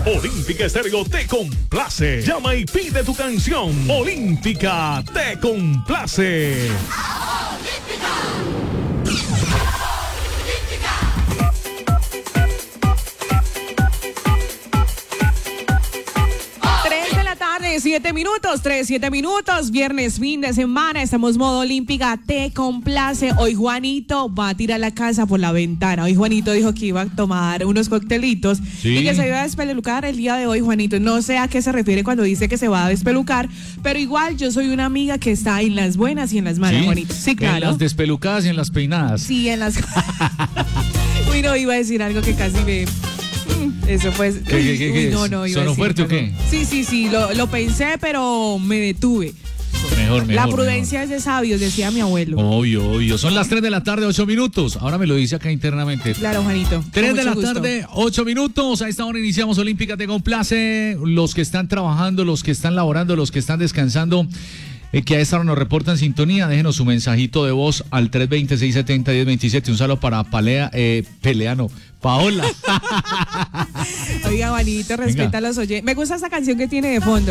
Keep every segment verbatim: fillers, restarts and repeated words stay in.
Olímpica Estéreo te complace. Llama y pide tu canción. Olímpica te complace. Siete minutos, tres, siete minutos, viernes, fin de semana, estamos modo Olímpica, te complace. Hoy Juanito va a tirar la casa por la ventana. Hoy Juanito dijo que iba a tomar unos coctelitos sí. y que se iba a despelucar el día de hoy, Juanito. No sé a qué se refiere cuando dice que se va a despelucar, pero igual yo soy una amiga que está en las buenas y en las malas, ¿sí? Juanito. Sí, claro. En las despelucadas y en las peinadas. Sí, en las... Uy, no, iba a decir algo que casi me... Eso fue. ¿Qué, qué, qué, qué? No, no, iba ¿Sonó a decir, fuerte o qué? Sí, sí, sí, lo, lo pensé, pero me detuve. Mejor, mejor. La prudencia mejor. es de sabios, decía mi abuelo. Obvio, obvio. Son las tres de la tarde, ocho minutos. Ahora me lo dice acá internamente. Claro, Juanito. tres de la gusto. tarde, ocho minutos. A esta hora iniciamos Olímpica Te Complace. Los que están trabajando, los que están laborando, los que están descansando. Eh, que a esta hora nos reportan sintonía, déjenos su mensajito de voz al tres dos cero, seis siete cero, uno cero dos siete. Un saludo para Palea, eh, Peleano, Paola. Oiga, Juanito, respeta Venga. a los oyentes. Me gusta esa canción que tiene de fondo.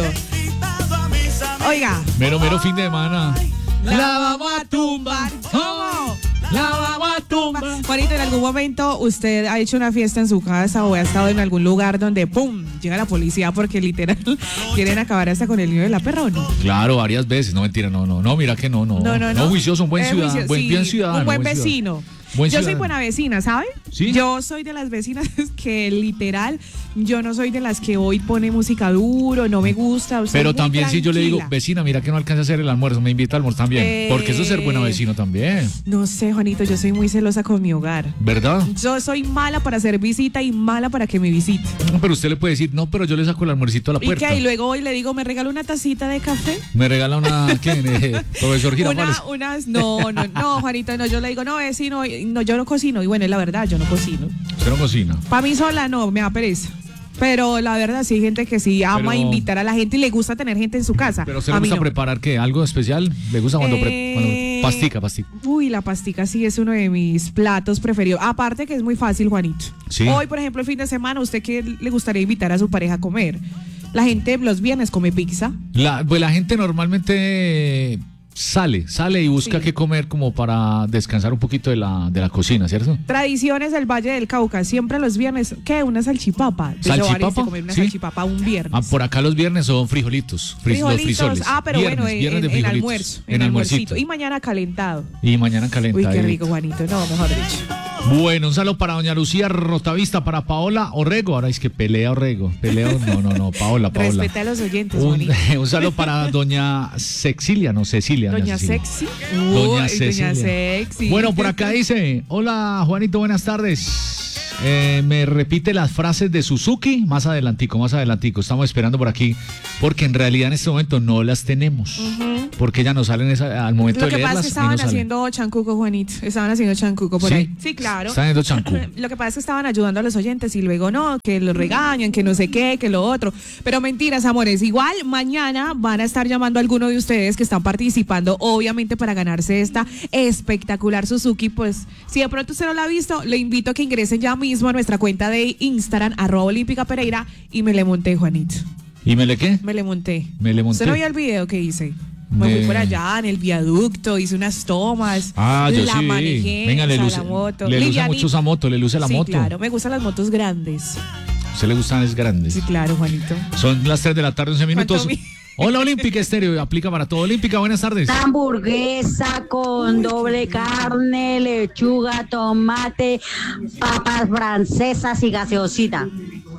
Oiga. Mero, mero fin de semana. La vamos a tumbar. ¿Cómo? La vamos a tumbar. Juanito, ¿en algún momento usted ha hecho una fiesta en su casa o ha estado en algún lugar donde ¡pum! Llega la policía porque literal quieren acabar hasta con el niño de la perra, ¿o no? Claro, varias veces. No, mentira, no, no, no, mira que no, no. No, no, no. No, juicioso, un buen eh, ciudadano, juicio, buen, sí, bien ciudadano. Un buen, buen vecino. Ciudadano. Buen yo ciudadano. soy buena vecina, ¿sabe? ¿Sí? Yo soy de las vecinas que literal, yo no soy de las que hoy pone música duro, no me gusta. Pero también si yo le digo, vecina, mira que no alcanza a hacer el almuerzo, me invita al almuerzo también. Eh, porque eso es ser buena vecino también. No sé, Juanito, yo soy muy celosa con mi hogar. ¿Verdad? Yo soy mala para hacer visita y mala para que me visite. No, pero usted le puede decir, no, pero yo le saco el almuercito a la puerta. ¿Y qué? Y luego hoy le digo, ¿me regala una tacita de café? ¿Me regala una, qué? Eh, profesor Girafales. Una, unas, no, no, no, Juanito, no, yo le digo, no, vecino, no, yo no cocino. Y bueno, es la verdad, yo no cocino. ¿Usted no cocina? Para mí sola no, me da pereza. Pero la verdad sí hay gente que sí ama pero, invitar a la gente y le gusta tener gente en su casa. ¿Pero se le gusta no. preparar qué? ¿Algo especial? ¿Le gusta cuando, eh, pre, cuando pastica, pastica? Uy, la pastica sí es uno de mis platos preferidos. Aparte que es muy fácil, Juanito. ¿Sí? Hoy, por ejemplo, el fin de semana, ¿usted qué le gustaría invitar a su pareja a comer? La gente los viernes come pizza. La, pues la gente normalmente... Sale, sale y busca sí. qué comer como para descansar un poquito de la, de la cocina, ¿cierto? Tradiciones del Valle del Cauca, siempre los viernes, ¿qué? Una salchipapa. ¿Salchipapa? Comer una ¿Sí? salchipapa un viernes. Ah, por acá los viernes son frijolitos, frijolitos. Los frisoles. Ah, pero viernes, bueno, viernes en, de en almuerzo. En, en almuercito. Y mañana calentado. Y mañana calentado. Uy, qué rico, Juanito. No, mejor dicho. Bueno, un saludo para doña Lucía Rotavista, para Paola Orrego. Ahora es que pelea Orrego. Peleo, no, no, no, Paola, Paola. Respeta a los oyentes, un, un saludo para doña Cexilia, no, Cecilia. Doña, doña Sexy. Uy, Doña Cecilia. Doña Sexy. Bueno, por acá dice, hola Juanito, buenas tardes. Eh, me repite las frases de Suzuki más adelantico, más adelantico. Estamos esperando por aquí porque en realidad en este momento no las tenemos. Uh-huh. Porque ya no salen esa, al momento Lo de leerlas. Lo que pasa es que estaban no haciendo chancuco, Juanito. Estaban haciendo chancuco por ¿Sí? ahí. Sí, claro. Están haciendo chancuco. Lo que pasa es que estaban ayudando a los oyentes y luego no, que los regañan, que no sé qué, que lo otro. Pero mentiras, amores. Igual mañana van a estar llamando a alguno de ustedes que están participando, obviamente para ganarse esta espectacular Suzuki. Pues si de pronto usted no la ha visto, le invito a que ingresen ya mismo a nuestra cuenta de Instagram, arroba Olímpica Pereira, y me le monté, Juanito. ¿Y me le qué? Me le monté. Me le monté. ¿Usted no vio el video que hice? Me fui por allá en el viaducto, hice unas tomas. Ah, yo la sí. manejé. Venga, le luce, la moto. le luce mucho esa moto, le luce la sí, moto. Claro, me gustan las motos grandes. ¿A usted le gustan las grandes? Sí, claro, Juanito. Son las tres de la tarde, once minutos. Hola, Olímpica Estéreo, aplica para todo. Olímpica, buenas tardes. Hamburguesa con doble carne, lechuga, tomate, papas francesas y gaseosita.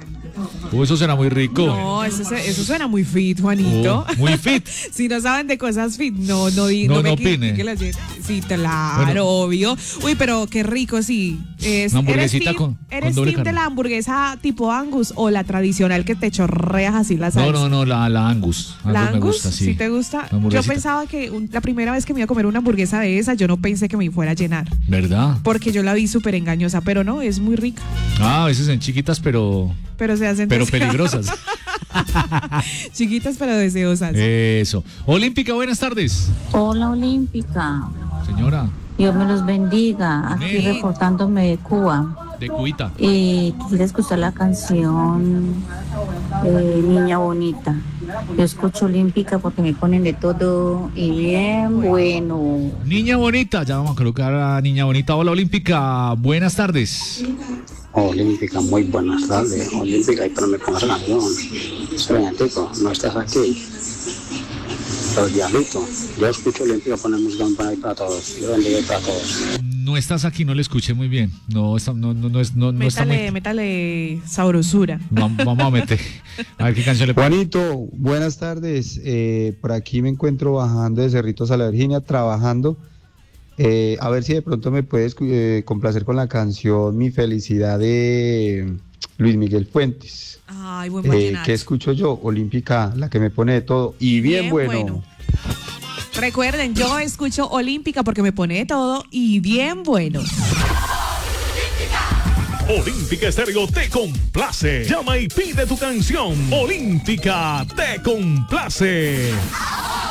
Uh, eso será muy rico. No, eso, eso suena muy fit, Juanito. Uh, muy fit. Si no saben de cosas fit, no, no digo. No, no, no opine. Que, que las, sí, claro, bueno. Obvio. Uy, pero qué rico, sí. Es, Una hamburguesita ¿Eres con, team, ¿eres con doble team carne. de la hamburguesa tipo Angus o la tradicional que te chorreas así la salsa? No, no, no, la, la Angus. ¿La Angus? Me gusta, sí. ¿Sí te gusta? Yo pensaba que un, la primera vez que me iba a comer una hamburguesa de esa, yo no pensé que me fuera a llenar. ¿Verdad? Porque yo la vi súper engañosa, pero no, es muy rica. Ah, a veces en chiquitas, pero... Pero se hacen Pero peligrosas. Chiquitas pero deseosas. Eso. Olímpica, buenas tardes. Hola, Olímpica. Señora. Dios me los bendiga. Aquí Amén. Reportándome de Cuba. De Cubita. Y quisiera escuchar la canción Eh, niña bonita. Yo escucho Olímpica porque me ponen de todo y bien bueno. Niña bonita, ya vamos a colocar a Niña bonita. Hola Olímpica, buenas tardes. Olímpica, muy buenas tardes. Olímpica, y pero me pongas la canción. Extrañatico, no estás aquí. Los diablitos. Yo escucho Olímpica, poner música para ahí para todos. Yo bendigo para todos. No estás aquí, no le escuché muy bien. No está, no, no, no, es- no, no está Métale, muy... métale sabrosura. Vam- Vamos a meter. A ver qué canción le pongo. Juanito, buenas tardes. Eh, por aquí me encuentro bajando de Cerritos a la Virginia, trabajando. Eh, a ver si de pronto me puedes eh, complacer con la canción Mi Felicidad de Luis Miguel Fuentes. Ay, buen Eh, vallenato. ¿Qué escucho yo? Olímpica, la que me pone de todo. Y bien, Bien bueno. bueno. Recuerden, yo escucho Olímpica porque me pone de todo y bien bueno. Olímpica Estéreo te complace. Llama y pide tu canción. Olímpica te complace.